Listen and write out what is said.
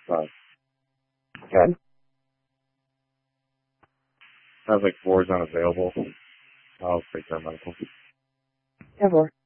5. Okay. Sounds like 4 is unavailable. I'll take that medical. 10-4.